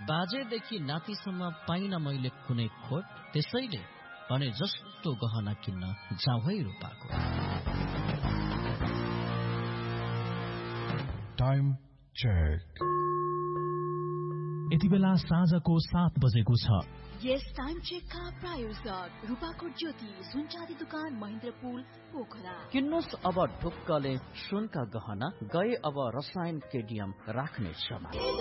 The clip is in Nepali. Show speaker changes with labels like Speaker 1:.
Speaker 1: बाजेदेखि नातिसम्म पाइन मैले कुनै खोट, त्यसैले भने जस्तो गहना किन्न जाउँ है रूपाको।
Speaker 2: Time check.
Speaker 3: यति बेला साँझको 7 बजेको छ।
Speaker 4: यस टाइम चेकका प्रायोजक रूपाकोट ज्योति सुनचाँदी दुकान महेन्द्रपुल पोखरा।
Speaker 1: किन्नुस् अब ढुक्कले सुनका गहना, गए अब रसायन केडियम राख्ने क्षमा।